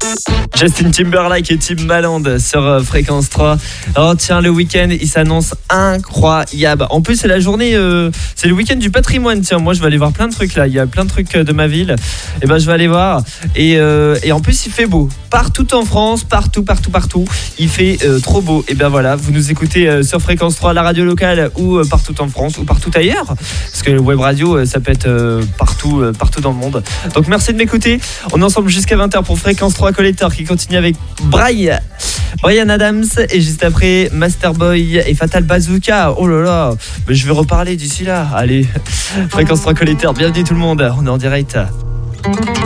Justin Timberlake et Tim Maland sur Fréquence 3. Oh tiens, le week-end il s'annonce incroyable. En plus c'est la journée, c'est le week-end du patrimoine. Tiens, moi je vais aller voir plein de trucs là. Il y a plein de trucs de ma ville. Et ben je vais aller voir. Et en plus il fait beau partout en France, partout. Il fait trop beau. Et ben voilà, vous nous écoutez sur Fréquence 3, la radio locale, ou partout en France ou partout ailleurs. Parce que le web radio ça peut être partout dans le monde. Donc merci de m'écouter. On est ensemble jusqu'à 20h pour Fréquence 3 Collector qui continue avec Bryan Adams, et juste après Masterboy et Fatal Bazooka. Oh là là, mais je vais reparler d'ici là. Allez, Fréquence 3 Collector, bienvenue tout le monde, on est en direct.